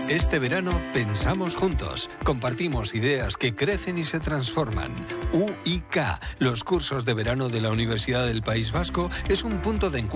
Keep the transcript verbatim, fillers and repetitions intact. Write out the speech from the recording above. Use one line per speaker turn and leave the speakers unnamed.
Este verano pensamos juntos, compartimos ideas que crecen y se transforman. U I K, los cursos de verano de la Universidad del País Vasco, es un punto de encuentro